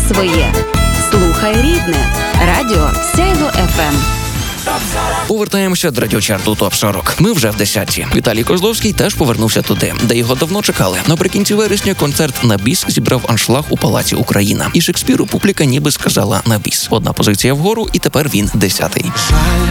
своє. Слухай рідне. Радіо Сяйво ФМ. Повертаємося до радіочарту ТОП-40. Ми вже в 10-ті. Віталій Козловський теж повернувся туди, де його давно чекали. Наприкінці вересня концерт на біс зібрав аншлаг у Палаці Україна. І Шекспіру публіка ніби сказала на біс. Одна позиція вгору, і тепер він 10-й.